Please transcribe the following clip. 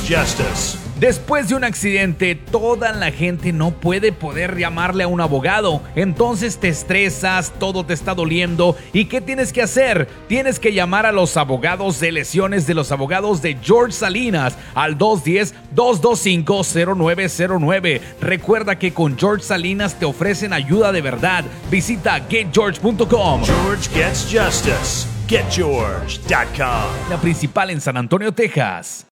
justice. Después de un accidente, toda la gente no puede llamarle a un abogado. Entonces te estresas, todo te está doliendo. ¿Y qué tienes que hacer? Tienes que llamar a los abogados de lesiones de los abogados de George Salinas al 210-225-0909. Recuerda que con George Salinas te ofrecen ayuda de verdad. Visita getgeorge.com. George gets justice. GetGeorge.com. La principal en San Antonio, Texas.